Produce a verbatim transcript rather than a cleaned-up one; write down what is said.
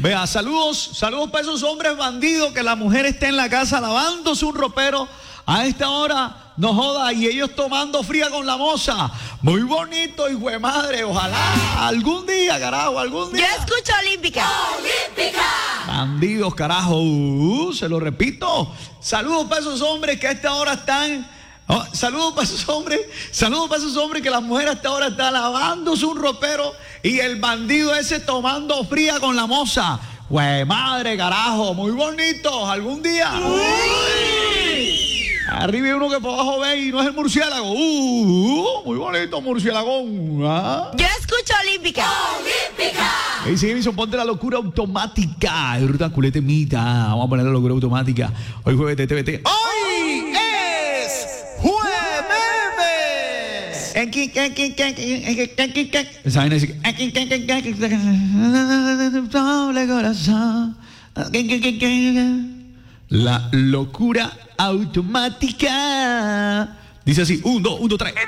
Vea, saludos, saludos para esos hombres bandidos que la mujer está en la casa lavándose un ropero a esta hora. No joda, y ellos tomando fría con la moza. Muy bonito, hijo de madre. Ojalá algún día, carajo, algún día. Yo escucho Olímpica. Olímpica. Bandidos, carajo. Uh, se lo repito. Saludos para esos hombres que a esta hora están. Oh, saludos para esos hombres. Saludos para esos hombres que la mujer a esta hora está lavándose un ropero y el bandido ese tomando fría con la moza. Güey, madre, carajo. Muy bonitos. Algún día. Uy. Arriba hay uno que por abajo ve y no es el murciélago. Uh, muy bonito, murciélagón. ¿Ah? Yo escucho Olímpica. Olímpica. Hey, sí, Edison, ponte la locura automática. Ruta culete mita. Vamos a poner la locura automática. Hoy jueves de T V T. ¡Hoy es jueves! ¿Saben decir? La locura automática. Dice así, un, dos, un, dos, tres.